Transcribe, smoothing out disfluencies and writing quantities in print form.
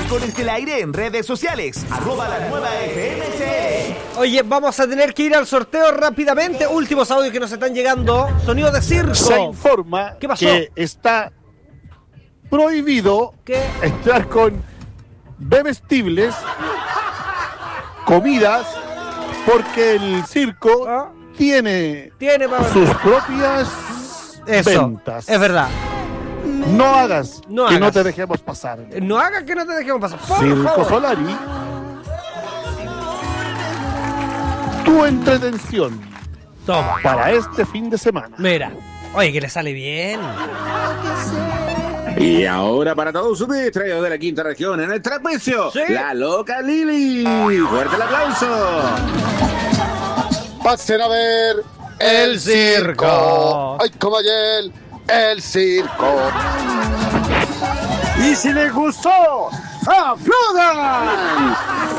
Rincones del Aire en redes sociales. @lanuevaFMCL. Oye, vamos a tener que ir al sorteo rápidamente. Últimos audios que nos están llegando. Sonido de circo. Se informa ¿Qué pasó? que está prohibido ¿Qué? entrar con bebestibles, comidas, porque el circo ¿Ah? tiene Tiene sus propias Eso, ventas. es verdad. No hagas No que no hagas. te dejemos pasar. No hagas que no te dejemos pasar. Por Circo favor. Solari, tu entretención Toma. para este fin de semana. Mira. Oye, que le sale bien. Y ahora para todos ustedes, traído de la quinta región en el trapecio, Sí. la loca Lili. Fuerte el aplauso. Pasen a ver El circo. Ay, como ayer, el circo. Y si les gustó, ¡aplaudan!